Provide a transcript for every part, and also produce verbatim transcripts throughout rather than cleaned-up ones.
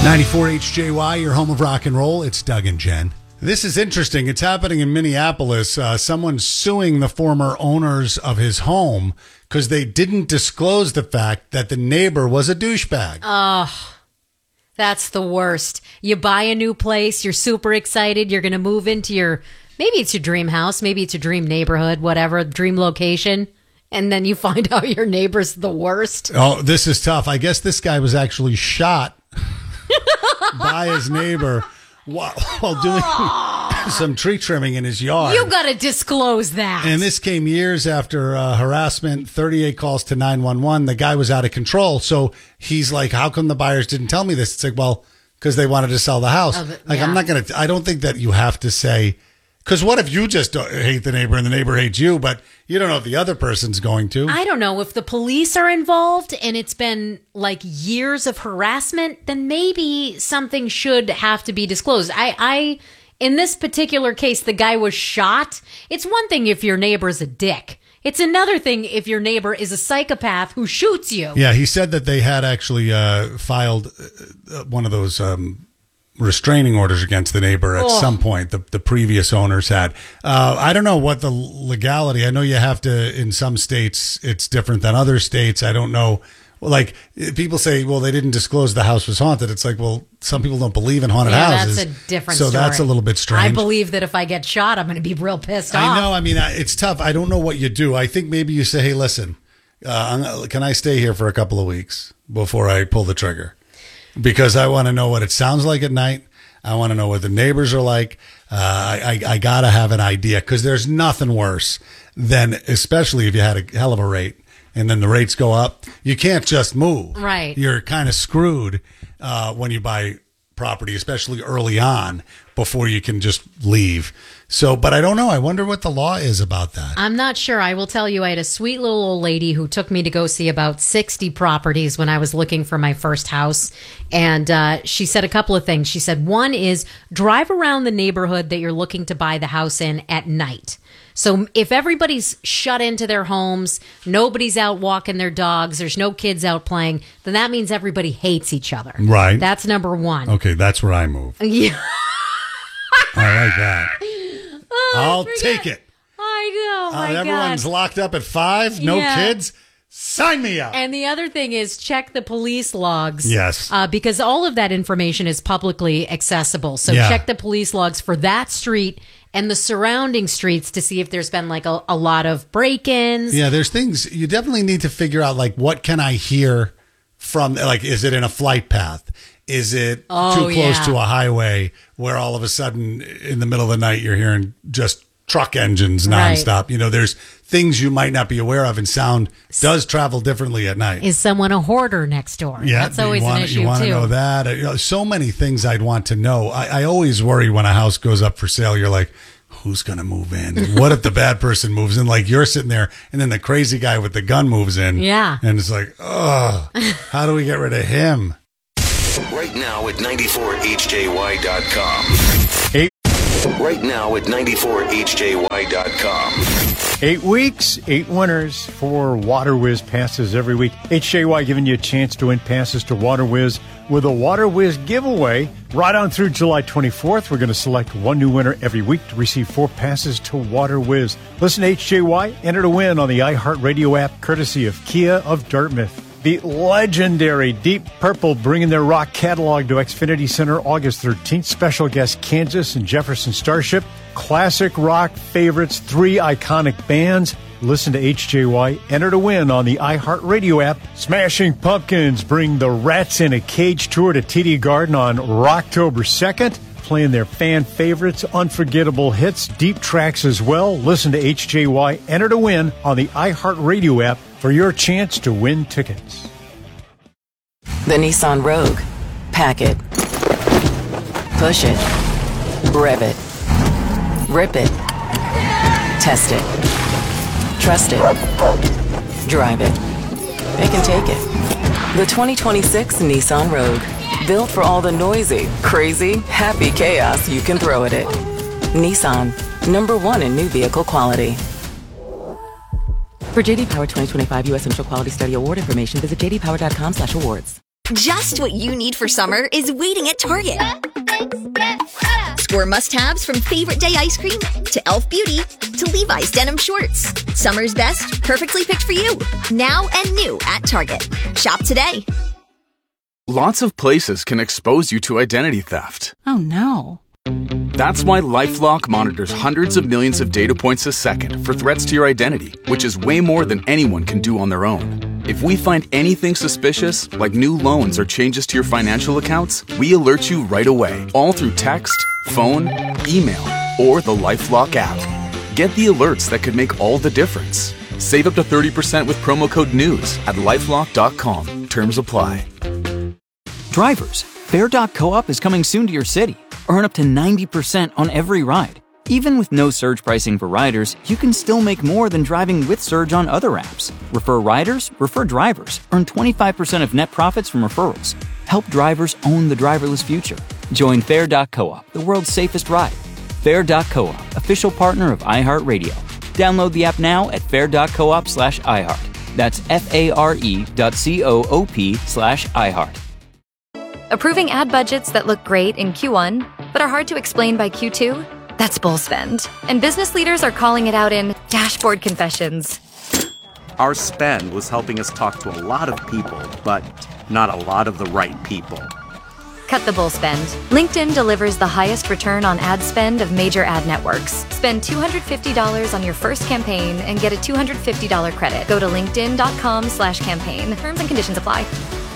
ninety-four H J Y, your home of rock and roll. It's Doug and Jen. This is interesting. It's happening in Minneapolis. Uh, someone's suing the former owners of his home because they didn't disclose the fact that the neighbor was a douchebag. Oh, that's the worst. You buy a new place. You're super excited. You're going to move into your, maybe it's your dream house. Maybe it's your dream neighborhood, whatever, dream location. And then you find out your neighbor's the worst. Oh, this is tough. I guess this guy was actually shot by his neighbor while, while doing oh. some tree trimming in his yard. You got to disclose that. And this came years after uh, harassment, thirty-eight calls to nine one one. The guy was out of control. So he's like, how come the buyers didn't tell me this? It's like, well, because they wanted to sell the house. Oh, the, like, yeah. I'm not going to, I don't think that you have to say, because what if you just hate the neighbor and the neighbor hates you, but you don't know if the other person's going to? I don't know. If the police are involved and it's been like years of harassment, then maybe something should have to be disclosed. I, I, in this particular case, the guy was shot. It's one thing if your neighbor's a dick. It's another thing if your neighbor is a psychopath who shoots you. Yeah, he said that they had actually uh, filed uh, one of those um restraining orders against the neighbor at oh. some point. The the previous owners had. Uh, I don't know what the legality. I know you have to, in some states, it's different than other states. I don't know. Like, people say, well, they didn't disclose the house was haunted. It's like, well, some people don't believe in haunted yeah, houses. That's a different so story. That's a little bit strange. I believe that if I get shot, I'm going to be real pissed off. I know. I mean, it's tough. I don't know what you do. I think maybe you say, hey, listen, uh, can I stay here for a couple of weeks before I pull the trigger? Because I want to know what it sounds like at night. I want to know what the neighbors are like. Uh, I, I, I got to have an idea, because there's nothing worse than, especially if you had a hell of a rate and then the rates go up, you can't just move. Right. You're kind of screwed uh, when you buy property, especially early on, before you can just leave. So, but I don't know. I wonder what the law is about that. I'm not sure. I will tell you, I had a sweet little old lady who took me to go see about sixty properties when I was looking for my first house. And uh, she said a couple of things. She said, one is drive around the neighborhood that you're looking to buy the house in at night. So if everybody's shut into their homes, nobody's out walking their dogs, there's no kids out playing, then that means everybody hates each other. Right. That's number one. Okay, that's where I move. Yeah. I like that. Oh, I'll forget. take it. I know. Uh, my everyone's God. locked up at five, no Yeah. kids. Sign me up. And the other thing is check the police logs. Yes. Uh, because all of that information is publicly accessible. So Yeah. check the police logs for that street and the surrounding streets to see if there's been like a, a lot of break-ins. Yeah, there's things you definitely need to figure out, like, what can I hear from, like, is it in a flight path? Is it Oh, too close yeah. to a highway where all of a sudden in the middle of the night you're hearing just truck engines nonstop? Right. You know, there's things you might not be aware of, and sound does travel differently at night. Is someone a hoarder next door? Yeah, That's always you wanna, an issue, you want too. to know that. Uh, you know, so many things I'd want to know. I, I always worry when a house goes up for sale. You're like, who's going to move in? What if the bad person moves in? Like, you're sitting there, and then the crazy guy with the gun moves in. Yeah. And it's like, oh, how do we get rid of him? Right now at ninety-four H J Y dot com. Eight. Right now at ninety-four H J Y dot com. Eight weeks, eight winners for WaterWiz passes every week. H J Y giving you a chance to win passes to WaterWiz with a WaterWiz giveaway. Right on through July twenty-fourth, we're going to select one new winner every week to receive four passes to WaterWiz. Listen to H J Y, enter to win on the iHeartRadio app, courtesy of Kia of Dartmouth. The legendary Deep Purple bringing their rock catalog to Xfinity Center August thirteenth. Special guest Kansas and Jefferson Starship. Classic rock favorites, three iconic bands. Listen to H J Y, enter to win on the iHeartRadio app. Smashing Pumpkins bring the Rats in a Cage tour to T D Garden on Rocktober second. Playing their fan favorites, unforgettable hits, deep tracks as well. Listen to H J Y, enter to win on the iHeartRadio app for your chance to win tickets. The Nissan Rogue. Pack it. Push it. Rev it. Rip it. Test it. Trust it. Drive it. It can take it. The twenty twenty-six Nissan Rogue. Built for all the noisy, crazy, happy chaos you can throw at it. Nissan. Number one in new vehicle quality. For J D Power twenty twenty-five U S Initial Quality Study Award information, visit j d power dot com slash awards. Just what you need for summer is waiting at Target. Score must-haves from Favorite Day ice cream to Elf Beauty to Levi's denim shorts. Summer's best, perfectly picked for you. Now and new at Target. Shop today. Lots of places can expose you to identity theft. Oh no. That's why LifeLock monitors hundreds of millions of data points a second for threats to your identity, which is way more than anyone can do on their own. If we find anything suspicious, like new loans or changes to your financial accounts, we alert you right away, all through text, phone, email, or the LifeLock app. Get the alerts that could make all the difference. Save up to thirty percent with promo code NEWS at lifelock dot com. Terms apply. Drivers, Fare dot coop is coming soon to your city. Earn up to ninety percent on every ride. Even with no surge pricing for riders, you can still make more than driving with Surge on other apps. Refer riders, refer drivers. Earn twenty-five percent of net profits from referrals. Help drivers own the driverless future. Join Fare dot coop, the world's safest ride. Fare dot coop, official partner of iHeartRadio. Download the app now at fare dot coop slash iHeart. That's F-A-R-E dot C-O-O-P slash iHeart. Approving ad budgets that look great in Q one, but are hard to explain by Q two? That's bull spend. And business leaders are calling it out in dashboard confessions. Our spend was helping us talk to a lot of people, but not a lot of the right people. Cut the bull spend. LinkedIn delivers the highest return on ad spend of major ad networks. Spend two hundred fifty dollars on your first campaign and get a two hundred fifty dollars credit. Go to linkedin dot com slash campaign. Terms and conditions apply.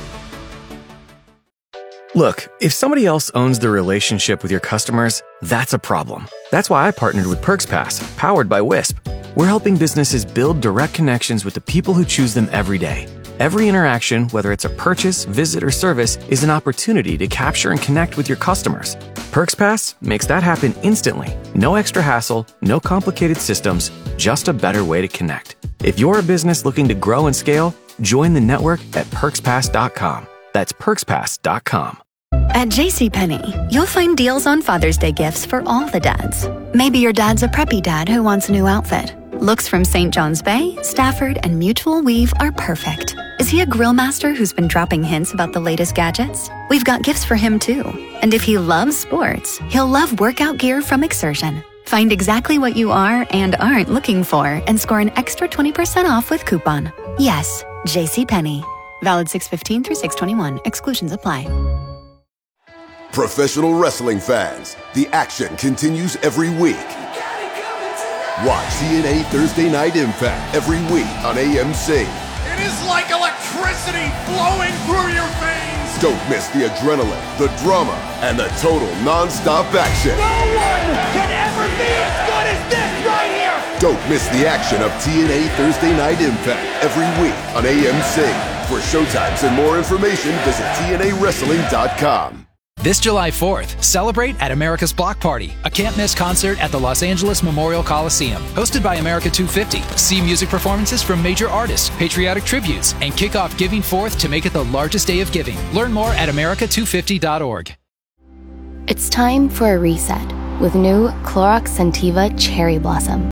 Look, if somebody else owns the relationship with your customers, that's a problem. That's why I partnered with PerksPass, powered by Wisp. We're helping businesses build direct connections with the people who choose them every day. Every interaction, whether it's a purchase, visit, or service, is an opportunity to capture and connect with your customers. PerksPass makes that happen instantly. No extra hassle, no complicated systems, just a better way to connect. If you're a business looking to grow and scale, join the network at perks pass dot com. That's perks pass dot com. At JCPenney, you'll find deals on Father's Day gifts for all the dads. Maybe your dad's a preppy dad who wants a new outfit. Looks from Saint John's Bay, Stafford, and Mutual Weave are perfect. Is he a grill master who's been dropping hints about the latest gadgets? We've got gifts for him too. And if he loves sports, he'll love workout gear from Exertion. Find exactly what you are and aren't looking for and score an extra twenty percent off with coupon. Yes, JCPenney. Valid six fifteen through six twenty-one. Exclusions apply. Professional wrestling fans, the action continues every week. Watch T N A Thursday Night Impact every week on A M C. It is like electricity flowing through your veins. Don't miss the adrenaline, the drama, and the total non-stop action. No one can ever be as good as this right here. Don't miss the action of T N A Thursday Night Impact every week on A M C. For showtimes and more information, visit T N A wrestling dot com. This July fourth, celebrate at America's Block Party, a can't-miss concert at the Los Angeles Memorial Coliseum. Hosted by America two fifty, see music performances from major artists, patriotic tributes, and kick off Giving Fourth to make it the largest day of giving. Learn more at america two fifty dot org. It's time for a reset with new Clorox Scentiva Cherry Blossom.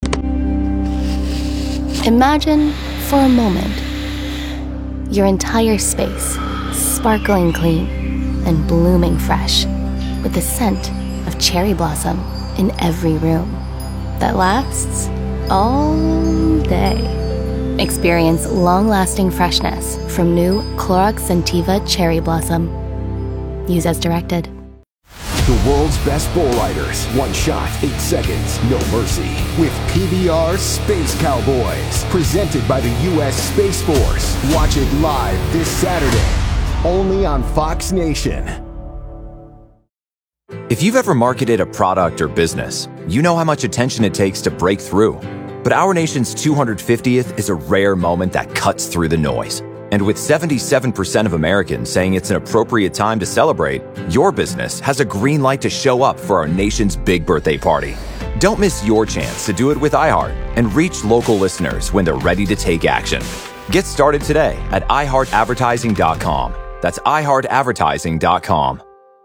Imagine, for a moment, your entire space sparkling clean and blooming fresh, with the scent of cherry blossom in every room that lasts all day. Experience long-lasting freshness from new Clorox Scentiva Cherry Blossom. Use as directed. The world's best bull riders. One shot, eight seconds, no mercy. With P B R Space Cowboys. Presented by the U S Space Force. Watch it live this Saturday. Only on Fox Nation. If you've ever marketed a product or business, you know how much attention it takes to break through. But our nation's two hundred fiftieth is a rare moment that cuts through the noise. And with seventy-seven percent of Americans saying it's an appropriate time to celebrate, your business has a green light to show up for our nation's big birthday party. Don't miss your chance to do it with iHeart and reach local listeners when they're ready to take action. Get started today at i heart advertising dot com. That's i heart advertising dot com.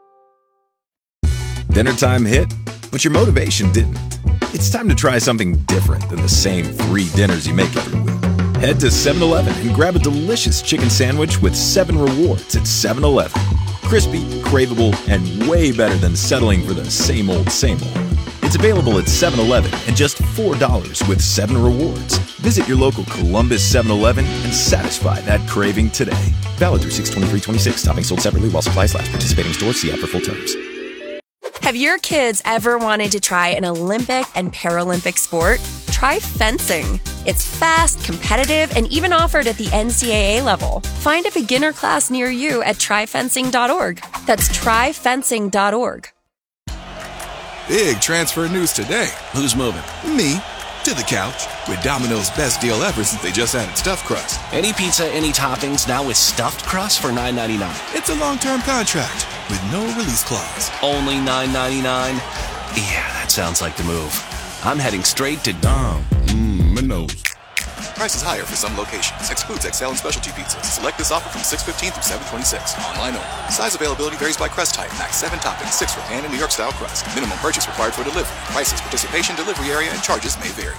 Dinner time hit, but your motivation didn't. It's time to try something different than the same three dinners you make every week. Head to seven eleven and grab a delicious chicken sandwich with seven rewards at seven eleven. Crispy, craveable, and way better than settling for the same old, same old. It's available at seven eleven and just four dollars with seven rewards. Visit your local Columbus seven eleven and satisfy that craving today. Valid through six twenty-three twenty-six. Toppings sold separately while supplies last. Participating stores. See app for full terms. Have your kids ever wanted to try an Olympic and Paralympic sport? Try fencing. It's fast, competitive, and even offered at the N C double A level. Find a beginner class near you at try fencing dot org. That's try fencing dot org. Big transfer news today. Who's moving? Me. To the couch. With Domino's best deal ever since they just added stuffed crust. Any pizza, any toppings, now with stuffed crust for nine ninety-nine. It's a long-term contract with no release clause. Only nine ninety-nine? Yeah, that sounds like the move. I'm heading straight to Dom. Mmm, Minos. Prices higher for some locations. Excludes X L and specialty pizzas. Select this offer from six fifteen through seven twenty-six. Online only. Size availability varies by crust type. Max seven toppings, six for pan and New York style crust. Minimum purchase required for delivery. Prices, participation, delivery area, and charges may vary.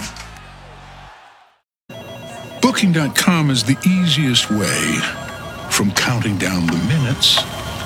Booking dot com is the easiest way from counting down the minutes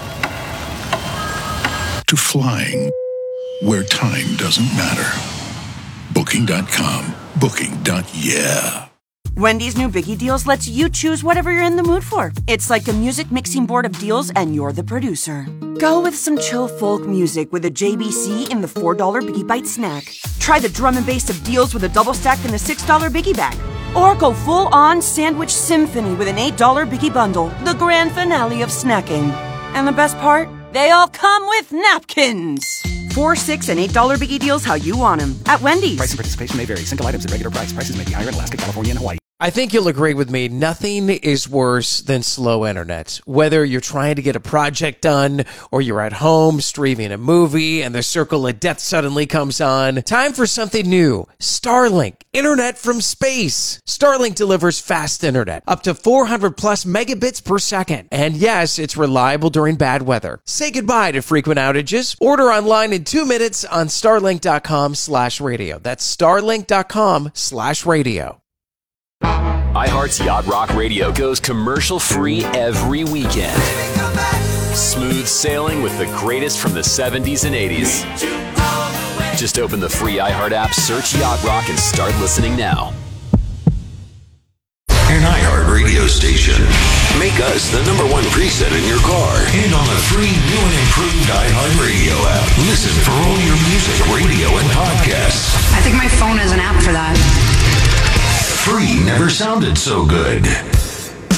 to flying where time doesn't matter. Booking dot com. Booking. Yeah. Wendy's new Biggie Deals lets you choose whatever you're in the mood for. It's like a music mixing board of deals, and you're the producer. Go with some chill folk music with a J B C in the four dollar Biggie Bite snack. Try the drum and bass of deals with a double stack in the six dollar Biggie Bag. Or go full-on sandwich symphony with an eight dollar Biggie Bundle, the grand finale of snacking. And the best part? They all come with napkins. Four, six, and eight dollar Biggie Deals how you want them at Wendy's. Price and participation may vary. Single items at regular price. Prices may be higher in Alaska, California, and Hawaii. I think you'll agree with me. Nothing is worse than slow internet. Whether you're trying to get a project done or you're at home streaming a movie and the circle of death suddenly comes on. Time for something new. Starlink. Internet from space. Starlink delivers fast internet. Up to four hundred plus megabits per second. And yes, it's reliable during bad weather. Say goodbye to frequent outages. Order online in two minutes on starlink dot com slash radio. That's starlink dot com slash radio. iHeart's Yacht Rock Radio goes commercial-free every weekend. Smooth sailing with the greatest from the seventies and eighties. Just open the free iHeart app, search Yacht Rock, and start listening now. An iHeart radio station. Make us the number one preset in your car and on the free new and improved iHeart Radio app. Listen for all your music, radio, and podcasts. I think my phone has an app for that. Free never sounded so good.